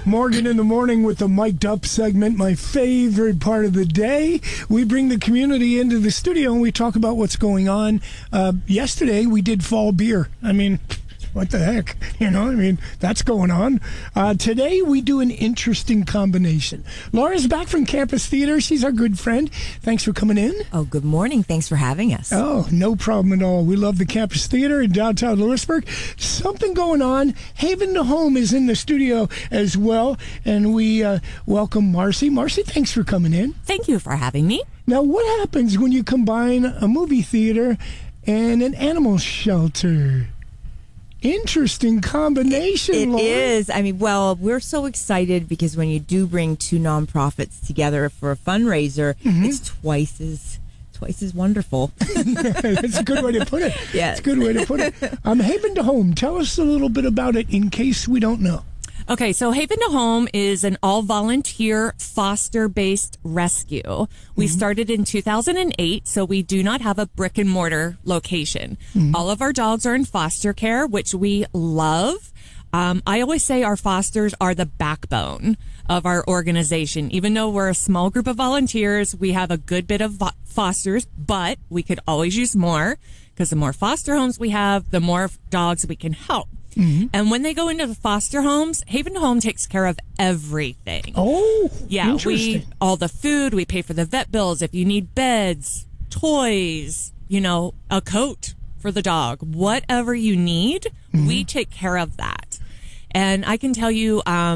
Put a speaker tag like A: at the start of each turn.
A: Morgan in the morning with the Mic'd Up segment, my favorite part of the day. We bring the community into the studio and we talk about what's going on. Yesterday, we did fall beer. I mean, what the heck? That's going on. Today, we do an interesting combination. Laura's back from Campus Theater. She's our good friend. Thanks for coming in.
B: Oh, good morning. Thanks for having us.
A: Oh, no problem at all. We love the Campus Theater in downtown Lewisburg. Something going on. Haven to Home is in the studio as well, and we welcome Marcy. Marcy, thanks for coming in.
B: Thank you for having me.
A: Now, what happens when you combine a movie theater and an animal shelter? Interesting combination,
B: It
A: Laura.
B: is. We're so excited because when you do bring two nonprofits together for a fundraiser, it's twice as wonderful.
A: That's a good way to put it.
B: Yes.
A: That's a good way to put it. Haven to Home, tell us a little bit about it in case we don't know.
C: Okay, so Haven to Home is an all-volunteer foster-based rescue. We started in 2008, so we do not have a brick-and-mortar location. All of our dogs are in foster care, which we love. I always say our fosters are the backbone of our organization. Even though we're a small group of volunteers, we have a good bit of fosters, but we could always use more because the more foster homes we have, the more dogs we can help. And when they go into the foster homes, Haven to Home takes care of everything.
A: Oh,
C: yeah.
A: Interesting.
C: All the food, we pay for the vet bills. If you need beds, toys, a coat for the dog, whatever you need, we take care of that. And I can tell you,